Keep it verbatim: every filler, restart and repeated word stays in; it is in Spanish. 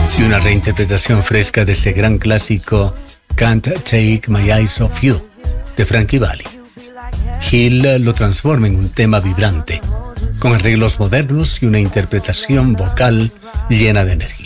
Y una reinterpretación fresca de ese gran clásico Can't Take My Eyes Off You de Frankie Valli. Hill lo transforma en un tema vibrante, con arreglos modernos y una interpretación vocal llena de energía.